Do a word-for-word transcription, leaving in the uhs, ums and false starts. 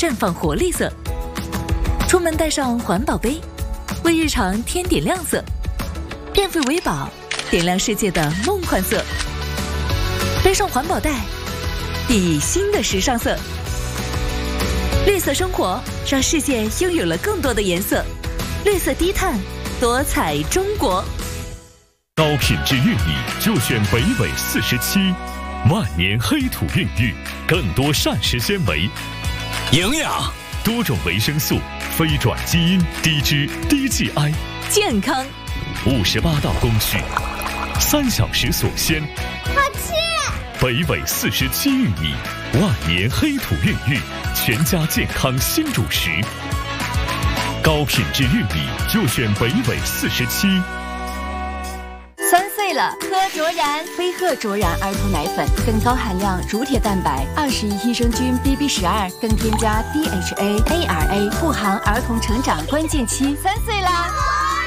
绽放活力色。出门带上环保杯，为日常添点亮色。变废为宝，点亮世界的梦幻色。背上环保袋，熠熠新的时尚色。绿色生活，让世界拥有了更多的颜色。绿色低碳，多彩中国。 高品质玉米就选北纬四十七，万年黑土孕育，更多膳食纤维、 营养、 多种维生素、非转基因、低脂、低 G I， 健康。 五十八道工序，三小时锁鲜。 好吃！ 北纬四十七玉米，万年黑土孕育，全家健康新主食。高品质玉米就选北纬四十七。 三岁了，喝卓然飞鹤卓然儿童奶粉，更高含量乳铁蛋白，二十亿益生菌 B B 十二，更添加 D H A A R A， 护航儿童成长关键期。三岁啦！